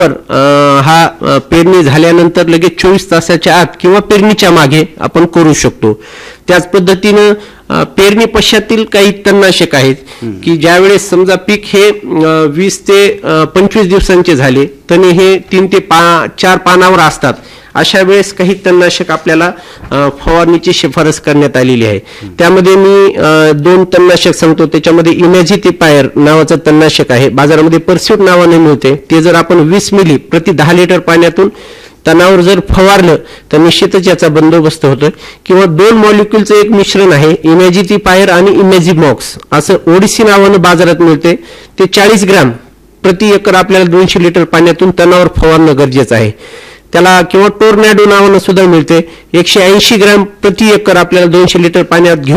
हा पेरणी झाल्यानंतर लगेच 24 तासाच्या आत किंवा पेरणीच्या मागे आपण करू शकतो. त्याच पद्धतीनं पेरणी पश्चातील काही तणनाशक आहेत की ज्यावेळेस समजा पीक हे 20 ते 25 दिवसांचे झाले, तणे हे 3 ते 4 पानावर असतात, अशा वेळेस काही तणनाशक आपल्याला फवारणीची शिफारस करण्यात आलेली आहे. त्यामध्ये मी 2 तणनाशक सांगतो. त्याच्यामध्ये इमॅजिथिपायर नावाचं तणनाशक आहे, बाजारामध्ये परस्यूट नावाने मिळते. ते जर आपण 20 मिली प्रति 10 लिटर पाण्यातून तणावर जर फवारलं तर निश्चितच याचा बंदोबस्त होतो. किंवा 2 मॉलिक्युलचं एक मिश्रण आहे, इमॅजिथिपायर आणि इमॅजिमॉक्स असं ओडिसी नावानं बाजारात मिळते. ते 40 ग्रॅम प्रति एकर आपल्याला 200 लिटर पाण्यातून तणावर फवारणं गरजेचं आहे. त्याला किंवा टोर्नॅडो नावानं सुद्धा मिळते. 180 ग्रॅम प्रति एकर आपल्याला 200 लिटर पाण्यात घेऊन